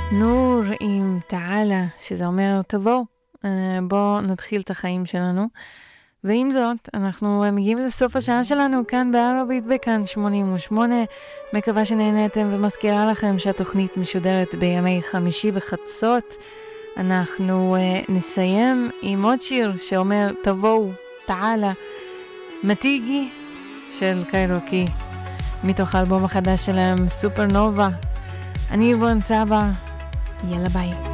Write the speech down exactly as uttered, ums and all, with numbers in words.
נור עם תעלה, שזה אומר תבוא, בואו נתחיל את החיים שלנו. ועם זאת, אנחנו מגיעים לסוף השעה שלנו כאן בערבית בכאן שמונים ושמונה. מקווה שנהנתם ומזכירה לכם שהתוכנית משודרת בימי חמישי בחצות. אנחנו uh, נסיים עם עוד שיר שאומר תבואו, תעלה, מתיגי של קיירוקי, מתוך האלבום החדש שלהם סופרנובה. אני איבון סבא, יאללה ביי.